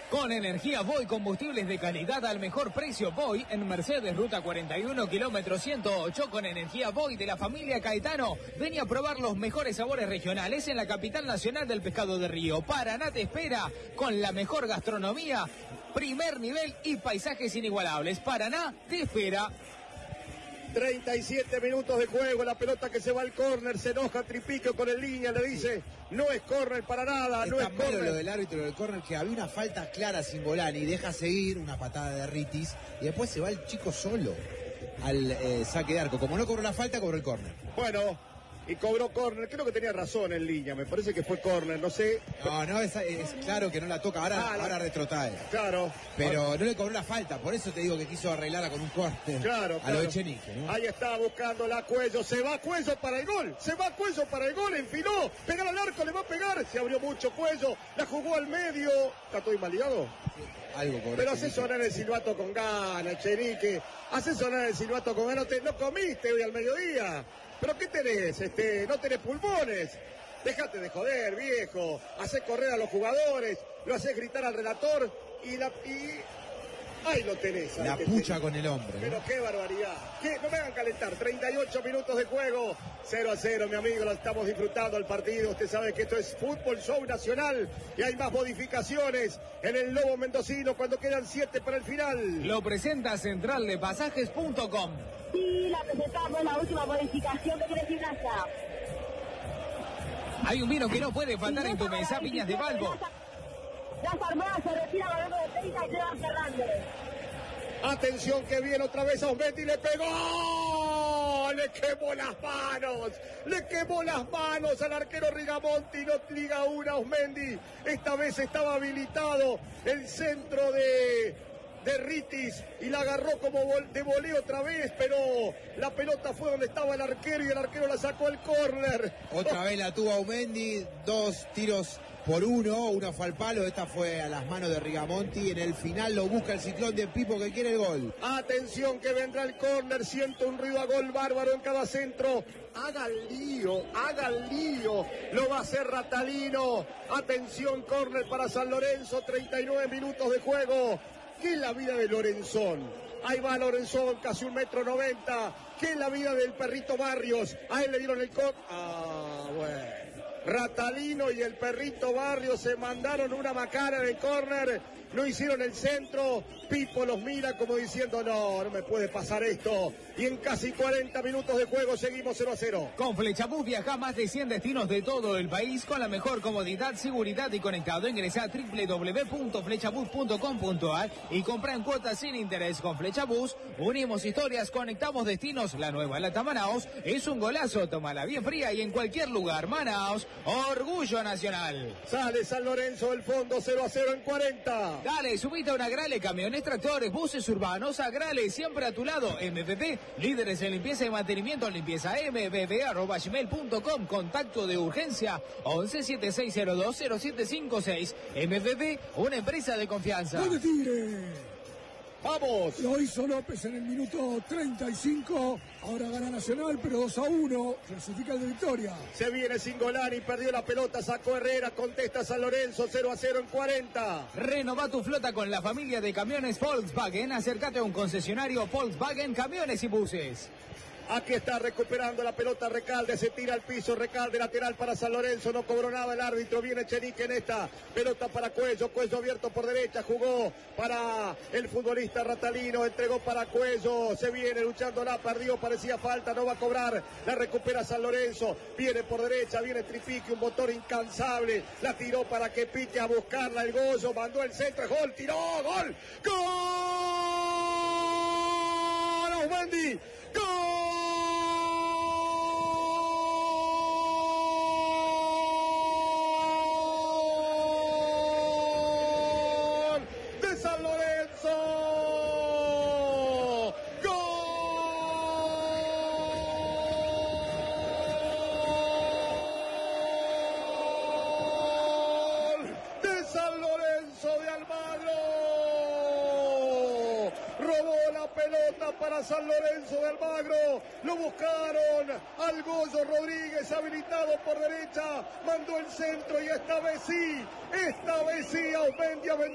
Con energía Voy, combustibles de calidad al mejor precio. Voy en Mercedes, ruta 41, kilómetro 108. Con energía Voy de la familia Caetano. Ven a probar los mejores sabores regionales en la capital nacional del pescado de río. Paraná te espera con la mejor gastronomía, primer nivel y paisajes inigualables. Paraná te espera. 37 minutos de juego, la pelota que se va al córner, se enoja Tripico con el línea, le dice, no es córner para nada, no es córner. Lo del árbitro del córner, que había una falta clara sin Volani, deja seguir una patada de Ritis, y después se va el chico solo al saque de arco. Como no cobró la falta, cobró el córner. Bueno, y cobró córner, creo que tenía razón en línea, me parece que fue córner, no sé. No, es claro que no la toca, ahora retrotrae. Claro. Pero no le cobró la falta, por eso te digo que quiso arreglarla con un córner. Claro. A lo de Echenique, ¿no? Ahí está buscando la Cuello, se va Cuello para el gol, enfiló, pegar al arco, le va a pegar, se abrió mucho Cuello, la jugó al medio, ¿está todo invalidado? Algo cobró. Pero hace sonar el silbato con ganas, Echenique, hace sonar el silbato con ganas, no comiste hoy al mediodía. ¿Pero qué tenés? No tenés pulmones. Déjate de joder, viejo. Hacés correr a los jugadores, lo hacés gritar al relator y ahí lo tenés. La pucha con el hombre. Pero qué barbaridad. No me hagan calentar. 38 minutos de juego. 0-0, mi amigo. Lo estamos disfrutando el partido. Usted sabe que esto es Fútbol Show Nacional y hay más modificaciones en el Lobo Mendocino cuando quedan 7 para el final. Lo presenta centraldepasajes.com. Sí, la presentamos, la última modificación que tiene Gimnasia. Hay un vino que no puede faltar en tu mesa, Viñas de Balbo. Ya se armó, se retira ganando de 30 y Esteban Fernández. Atención que viene otra vez a Osmendi, le pegó, le quemó las manos al arquero Rigamonti, no liga una Osmendi, esta vez estaba habilitado el centro de Ritis y la agarró como de voleo otra vez, pero la pelota fue donde estaba el arquero y el arquero la sacó al córner. Otra vez la tuvo Aumendi, 2 tiros por uno fue al palo, esta fue a las manos de Rigamonti, en el final lo busca el Ciclón de Pipo que quiere el gol. Atención que vendrá el córner, siento un ruido a gol bárbaro en cada centro. Hagan lío, lo va a hacer Ratalino. Atención, córner para San Lorenzo, 39 minutos de juego. ¿Qué es la vida de Lorenzón? Ahí va Lorenzón, casi 1,90 m. ¿Qué es la vida del perrito Barrios? A él le dieron el bueno. Ratalino y el perrito Barrios se mandaron una macana en el córner, no hicieron el centro. Pipo los mira como diciendo, no me puede pasar esto. Y en casi 40 minutos de juego seguimos 0-0. Con Flechabús viaja más de 100 destinos de todo el país con la mejor comodidad, seguridad y conectado. Ingresa a www.flechabús.com.ar y compra en cuotas sin interés. Con Flechabús unimos historias, conectamos destinos. La nueva Lata Manaos es un golazo, tómala bien fría y en cualquier lugar. Manaos, orgullo nacional. Sale San Lorenzo del fondo, 0-0 en 40. Dale, subite a una Agrale, camiones, tractores, buses urbanos, Agrale, siempre a tu lado. MPP, líderes en limpieza y mantenimiento, limpieza mbb@gmail.com. Contacto de urgencia 1176020756. MPP, una empresa de confianza. ¡Vamos, Tigre! ¡Vamos! Lo hizo López en el minuto 35. Ahora gana Nacional, pero 2-1. Clasifica el de Victoria. Se viene Singolani, perdió la pelota, sacó Herrera, contesta San Lorenzo, 0-0 en 40. Renova tu flota con la familia de camiones Volkswagen. Acércate a un concesionario Volkswagen, camiones y buses. Aquí está recuperando la pelota Recalde, se tira al piso, Recalde lateral para San Lorenzo, no cobró nada el árbitro, viene Echenique en esta, pelota para Cuello abierto por derecha, jugó para el futbolista Ratalino, entregó para Cuello, se viene luchándola, perdió, parecía falta, no va a cobrar, la recupera San Lorenzo, viene por derecha, viene Tripique, un motor incansable, la tiró para que pique a buscarla el Goyo, mandó el centro, gol, tiró, gol, ¡gol! ¡Osmendi! ¡Gol! De San Lorenzo. ¡Gol! De San Lorenzo de Almagro. Robó la pelota para San Lorenzo de Almagro, lo buscaron al Goyo Rodríguez habilitado por derecha, mandó el centro y esta vez sí, Aumendi